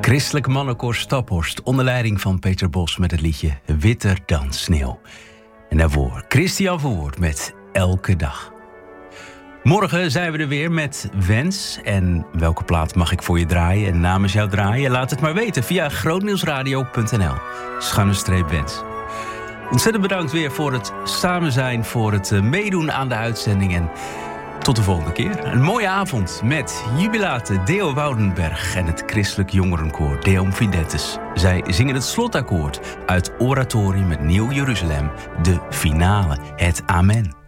Christelijk mannenkoor Staphorst onder leiding van Peter Bos met het liedje Witter dan sneeuw. En daarvoor Christian Verwoerd met Elke dag. Morgen zijn we er weer met Wens. En welke plaat mag ik voor je draaien en namens jou draaien? Laat het maar weten via grootnieuwsradio.nl/Wens. Ontzettend bedankt weer voor het samen zijn, voor het meedoen aan de uitzending. En tot de volgende keer. Een mooie avond met jubilate Deo Woudenberg en het Christelijk Jongerenkoor Deum Fidetis. Zij zingen het slotakkoord uit Oratorium met Nieuw Jeruzalem, de finale, het Amen.